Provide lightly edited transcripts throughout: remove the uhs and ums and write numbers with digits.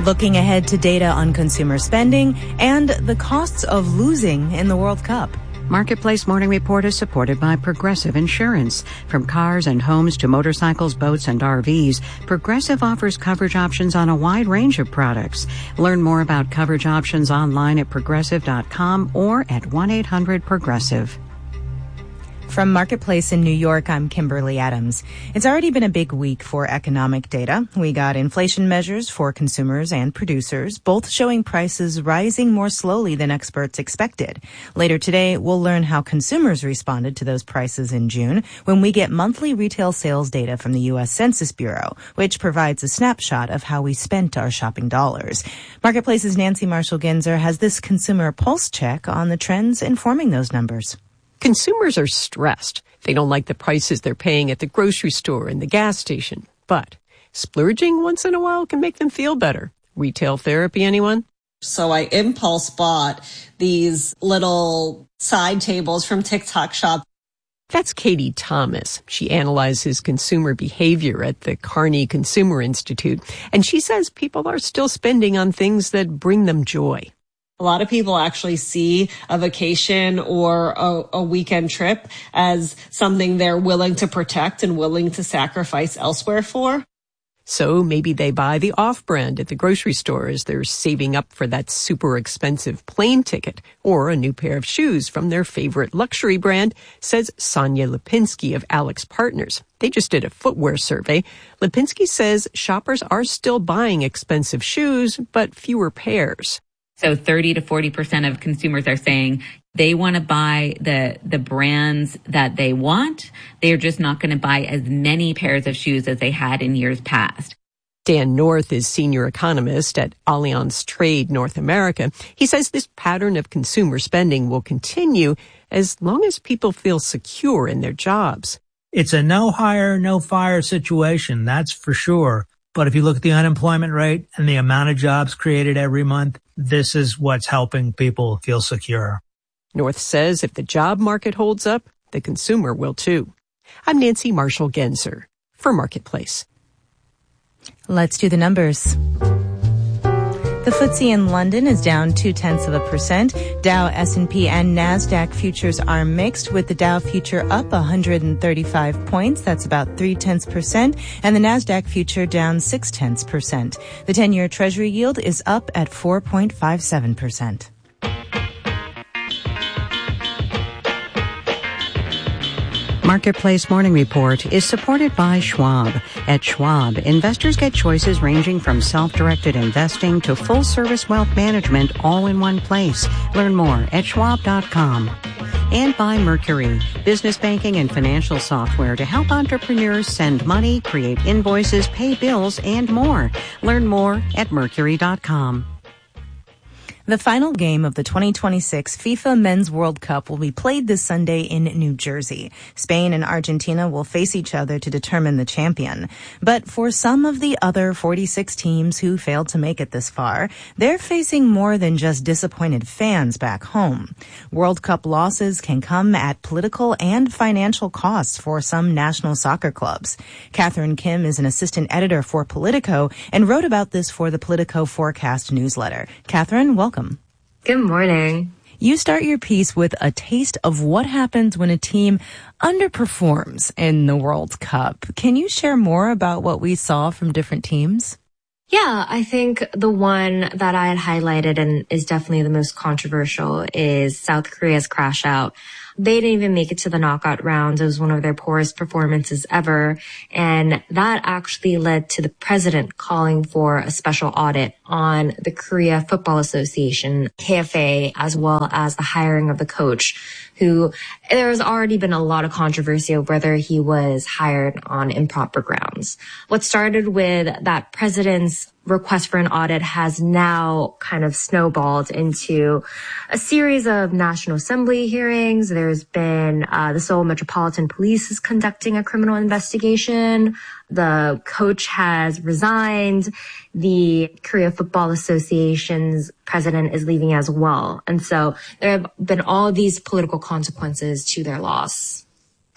looking ahead to data on consumer spending and the costs of losing in the World Cup. Marketplace Morning Report is supported by Progressive Insurance. From cars and homes to motorcycles, boats, and RVs, Progressive offers coverage options on a wide range of products. Learn more about coverage options online at progressive.com or at 1-800-PROGRESSIVE. From Marketplace in New York, I'm Kimberly Adams. It's already been a big week for economic data. We got inflation measures for consumers and producers, both showing prices rising more slowly than experts expected. Later today, we'll learn how consumers responded to those prices in June when we get monthly retail sales data from the U.S. Census Bureau, which provides a snapshot of how we spent our shopping dollars. Marketplace's Nancy Marshall-Genzer has this consumer pulse check on the trends informing those numbers. Consumers are stressed. They don't like the prices they're paying at the grocery store and the gas station. But splurging once in a while can make them feel better. Retail therapy, anyone? So I impulse bought these little side tables from TikTok Shop. That's Katie Thomas. She analyzes consumer behavior at the Carney Consumer Institute. And she says people are still spending on things that bring them joy. A lot of people actually see a vacation or a weekend trip as something they're willing to protect and willing to sacrifice elsewhere for. So maybe they buy the off-brand at the grocery store as they're saving up for that super expensive plane ticket, or a new pair of shoes from their favorite luxury brand, says Sonia Lipinski of Alex Partners. They just did a footwear survey. Lipinski says shoppers are still buying expensive shoes, but fewer pairs. So 30 to 40% of consumers are saying they want to buy the brands that they want. They're just not going to buy as many pairs of shoes as they had in years past. Dan North is senior economist at Allianz Trade North America. He says this pattern of consumer spending will continue as long as people feel secure in their jobs. It's a no hire, no fire situation, that's for sure. But if you look at the unemployment rate and the amount of jobs created every month, this is what's helping people feel secure. North says if the job market holds up, the consumer will too. I'm Nancy Marshall-Genzer for Marketplace. Let's do the numbers. The FTSE in London is down 0.2%. Dow, S&P, and NASDAQ futures are mixed, with the Dow future up 135 points. That's about 0.3%. And the NASDAQ future down 0.6%. The 10-year Treasury yield is up at 4.57%. Marketplace Morning Report is supported by Schwab. At Schwab, investors get choices ranging from self-directed investing to full-service wealth management all in one place. Learn more at schwab.com. And by Mercury, business banking and financial software to help entrepreneurs send money, create invoices, pay bills, and more. Learn more at mercury.com. The final game of the 2026 FIFA Men's World Cup will be played this Sunday in New Jersey. Spain and Argentina will face each other to determine the champion. But for some of the other 46 teams who failed to make it this far, they're facing more than just disappointed fans back home. World Cup losses can come at political and financial costs for some national soccer clubs. Catherine Kim is an assistant editor for Politico and wrote about this for the Politico Forecast newsletter. Catherine, welcome. Good morning. You start your piece with a taste of what happens when a team underperforms in the World Cup. Can you share more about what we saw from different teams? Yeah, I think the one that I had highlighted and is definitely the most controversial is South Korea's crash out. They didn't even make it to the knockout rounds. It was one of their poorest performances ever. And that actually led to the president calling for a special audit on the Korea Football Association, KFA, as well as the hiring of the coach, who there has already been a lot of controversy of whether he was hired on improper grounds. What started with that president's request for an audit has now kind of snowballed into a series of National Assembly hearings. There's been the Seoul Metropolitan Police is conducting a criminal investigation. The coach has resigned. The Korea Football Association's president is leaving as well. And so there have been all these political consequences to their loss.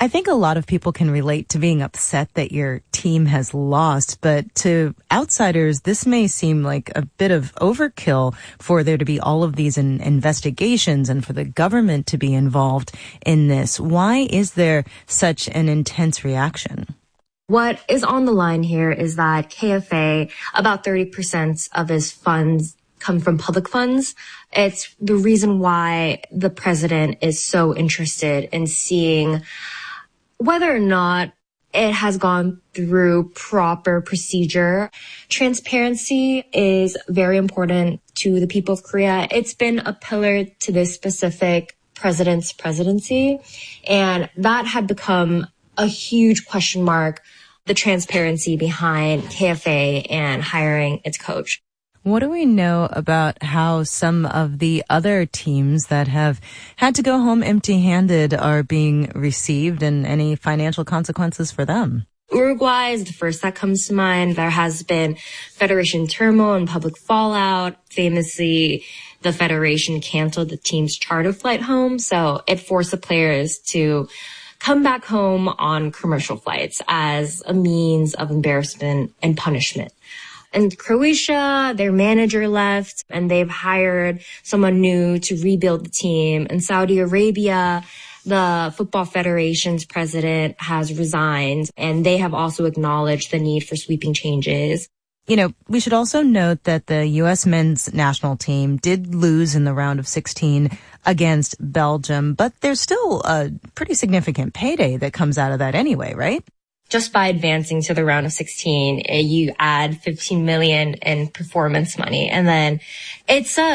I think a lot of people can relate to being upset that your team has lost, but to outsiders, this may seem like a bit of overkill for there to be all of these investigations and for the government to be involved in this. Why is there such an intense reaction? What is on the line here is that KFA, about 30% of his funds come from public funds. It's the reason why the president is so interested in seeing whether or not it has gone through proper procedure. Transparency is very important to the people of Korea. It's been a pillar to this specific president's presidency, and that had become a huge question mark, the transparency behind KFA and hiring its coach. What do we know about how some of the other teams that have had to go home empty-handed are being received and any financial consequences for them? Uruguay is the first that comes to mind. There has been federation turmoil and public fallout. Famously, the federation canceled the team's charter flight home, so it forced the players to come back home on commercial flights as a means of embarrassment and punishment. And Croatia, their manager left, and they've hired someone new to rebuild the team. In Saudi Arabia, the Football Federation's president has resigned, and they have also acknowledged the need for sweeping changes. You know, we should also note that the U.S. men's national team did lose in the round of 16 against Belgium, but there's still a pretty significant payday that comes out of that anyway, right? Just by advancing to the round of 16, you add $15 million in performance money. And then it's a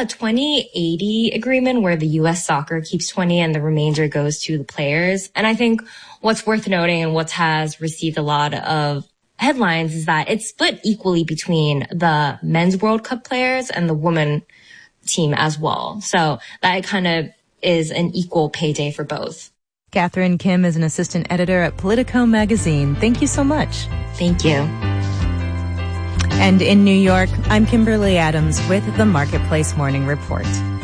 20-80 agreement where the U.S. soccer keeps 20 and the remainder goes to the players. And I think what's worth noting and what has received a lot of headlines is that it's split equally between the men's World Cup players and the women team as well. So that kind of is an equal payday for both. Catherine Kim is an assistant editor at Politico magazine. Thank you so much. Thank you. And in New York, I'm Kimberly Adams with the Marketplace Morning Report.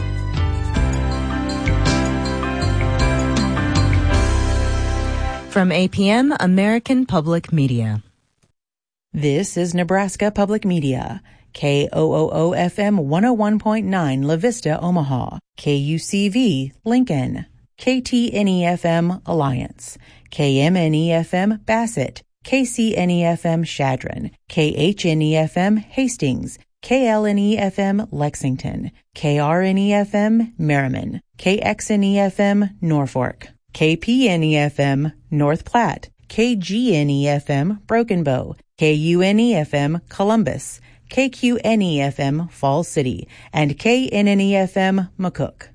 From APM, American Public Media. This is Nebraska Public Media. KOOO-FM 101.9 La Vista, Omaha. KUCV, Lincoln. KTNE-FM Alliance, KMNE-FM Bassett, KCNE-FM Chadron, KHNE-FM Hastings, KLNE-FM Lexington, KRNE-FM Merriman, KXNE-FM Norfolk, KPNE-FM North Platte, KGNE-FM Broken Bow, KUNE-FM Columbus, KQNE-FM Falls City, and KNNE-FM McCook.